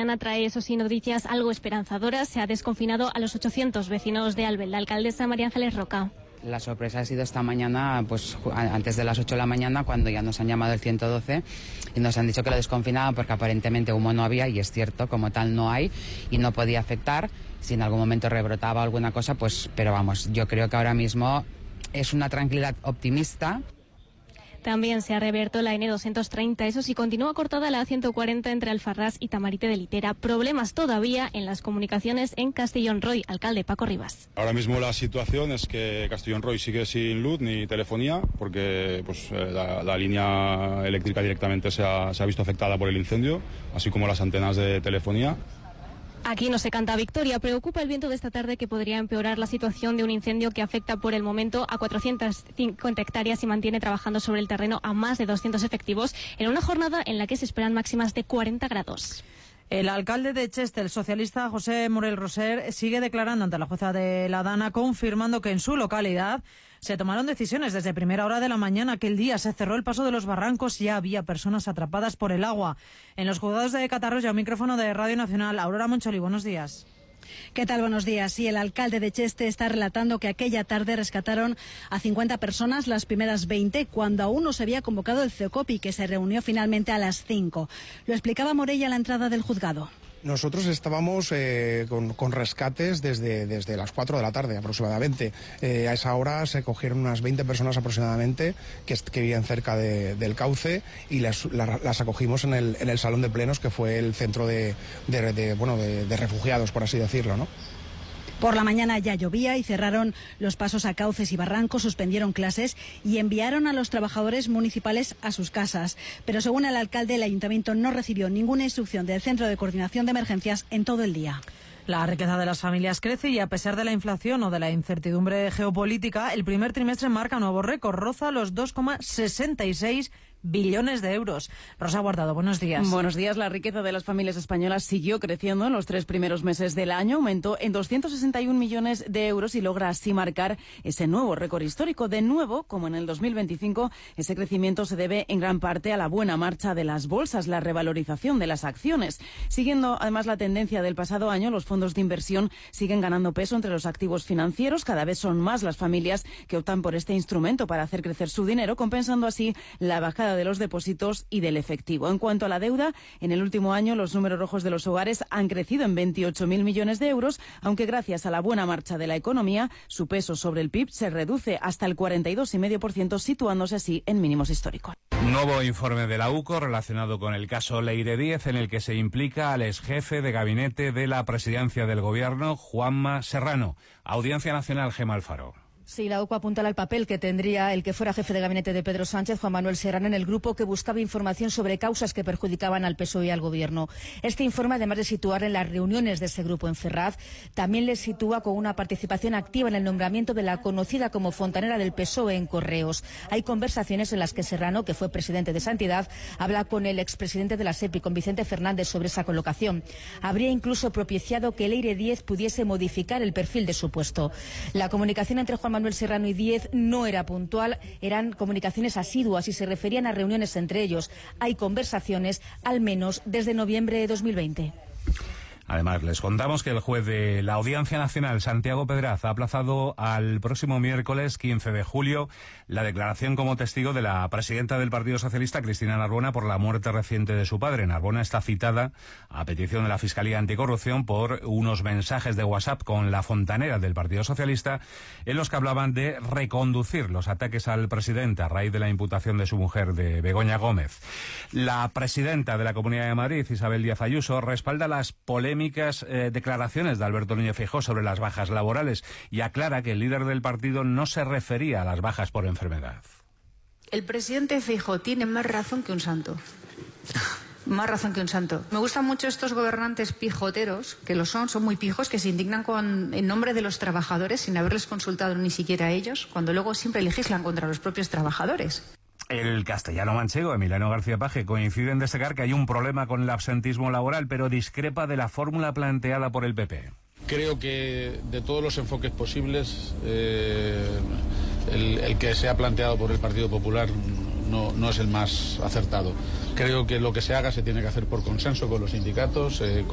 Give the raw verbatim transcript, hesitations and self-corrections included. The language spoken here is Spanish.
mañana trae, eso sí, noticias algo esperanzadoras. Se ha desconfinado a los ochocientos vecinos de Albel. La alcaldesa María Ángeles Roca. La sorpresa ha sido esta mañana, pues antes de las ocho de la mañana, cuando ya nos han llamado el ciento doce y nos han dicho que lo desconfinaban porque aparentemente humo no había, y es cierto, como tal no hay y no podía afectar. Si en algún momento rebrotaba alguna cosa, pues, pero vamos, yo creo que ahora mismo es una tranquilidad optimista. También se ha reabierto la ene doscientos treinta, eso sí, continúa cortada la a ciento cuarenta entre Alfarrás y Tamarite de Litera. Problemas todavía en las comunicaciones en Castellón Roy. Alcalde Paco Rivas. Ahora mismo la situación es que Castellón Roy sigue sin luz ni telefonía, porque pues, la, la línea eléctrica directamente se ha, se ha visto afectada por el incendio, así como las antenas de telefonía. Aquí no se canta victoria. Preocupa el viento de esta tarde, que podría empeorar la situación de un incendio que afecta por el momento a cuatrocientas cincuenta hectáreas y mantiene trabajando sobre el terreno a más de doscientos efectivos en una jornada en la que se esperan máximas de cuarenta grados. El alcalde de Cheste, el socialista José Morel Roser, sigue declarando ante la jueza de la Dana, confirmando que en su localidad se tomaron decisiones desde primera hora de la mañana. Aquel día se cerró el paso de los barrancos y ya había personas atrapadas por el agua. En los juzgados de Catarroya, un micrófono de Radio Nacional. Aurora Moncholi, buenos días. ¿Qué tal? Buenos días. Sí, el alcalde de Cheste está relatando que aquella tarde rescataron a cincuenta personas, las primeras veinte, cuando aún no se había convocado el CEOCOPI, que se reunió finalmente a las cinco. Lo explicaba Morella a la entrada del juzgado. Nosotros estábamos eh, con, con rescates desde, desde las cuatro de la tarde aproximadamente. Eh, a esa hora se cogieron unas veinte personas aproximadamente que, que vivían cerca de, del cauce, y las, la, las acogimos en el, en el salón de plenos, que fue el centro de, de, de, bueno, de, de refugiados, por así decirlo, ¿no? Por la mañana ya llovía y cerraron los pasos a cauces y barrancos, suspendieron clases y enviaron a los trabajadores municipales a sus casas. Pero según el alcalde, el ayuntamiento no recibió ninguna instrucción del Centro de Coordinación de Emergencias en todo el día. La riqueza de las familias crece y, a pesar de la inflación o de la incertidumbre geopolítica, el primer trimestre marca nuevo récord, roza los dos coma sesenta y seis billones de euros. Rosa Guardado, buenos días. Buenos días. La riqueza de las familias españolas siguió creciendo en los tres primeros meses del año, aumentó en doscientos sesenta y un millones de euros y logra así marcar ese nuevo récord histórico. De nuevo, como en el dos mil veinticinco, ese crecimiento se debe en gran parte a la buena marcha de las bolsas, la revalorización de las acciones. Siguiendo además la tendencia del pasado año, los fondos de inversión siguen ganando peso entre los activos financieros. Cada vez son más las familias que optan por este instrumento para hacer crecer su dinero, compensando así la bajada de los depósitos y del efectivo. En cuanto a la deuda, en el último año los números rojos de los hogares han crecido en veintiocho mil millones de euros, aunque gracias a la buena marcha de la economía, su peso sobre el P I B se reduce hasta el cuarenta y dos coma cinco por ciento, situándose así en mínimos históricos. Nuevo informe de la U C O relacionado con el caso Leire Díez, en el que se implica al exjefe de gabinete de la presidencia del gobierno, Juanma Serrano. Audiencia Nacional, Gemma Alfaro. Sí, la U C O apunta al papel que tendría el que fuera jefe de gabinete de Pedro Sánchez, Juan Manuel Serrano, en el grupo que buscaba información sobre causas que perjudicaban al P S O E y al Gobierno. Este informe, además de situar en las reuniones de ese grupo en Ferraz, también le sitúa con una participación activa en el nombramiento de la conocida como fontanera del P S O E en Correos. Hay conversaciones en las que Serrano, que fue presidente de Sanidad, habla con el expresidente de la SEPI, con Vicente Fernández, sobre esa colocación. Habría incluso propiciado que Leire Díez pudiese modificar el perfil de su puesto. La comunicación entre Juan Manuel Serrano y Díez no era puntual, eran comunicaciones asiduas y se referían a reuniones entre ellos. Hay conversaciones, al menos desde noviembre de dos mil veinte. Además, les contamos que el juez de la Audiencia Nacional, Santiago Pedraz, ha aplazado al próximo miércoles quince de julio la declaración como testigo de la presidenta del Partido Socialista, Cristina Narbona, por la muerte reciente de su padre. Narbona está citada a petición de la Fiscalía Anticorrupción por unos mensajes de WhatsApp con la fontanera del Partido Socialista, en los que hablaban de reconducir los ataques al presidente a raíz de la imputación de su mujer, de Begoña Gómez. La presidenta de la Comunidad de Madrid, Isabel Díaz Ayuso, respalda las polémicas Eh, declaraciones de Alberto Núñez Feijóo sobre las bajas laborales y aclara que el líder del partido no se refería a las bajas por enfermedad. El presidente Feijóo tiene más razón que un santo. Más razón que un santo. Me gustan mucho estos gobernantes pijoteros, que lo son, son muy pijos, que se indignan con, en nombre de los trabajadores sin haberles consultado ni siquiera a ellos, cuando luego siempre legislan contra los propios trabajadores. El castellano manchego, Emiliano García Paje, coincide en destacar que hay un problema con el absentismo laboral, pero discrepa de la fórmula planteada por el P P. Creo que de todos los enfoques posibles, eh, el, el que se ha planteado por el Partido Popular no, no es el más acertado. Creo que lo que se haga se tiene que hacer por consenso con los sindicatos, eh,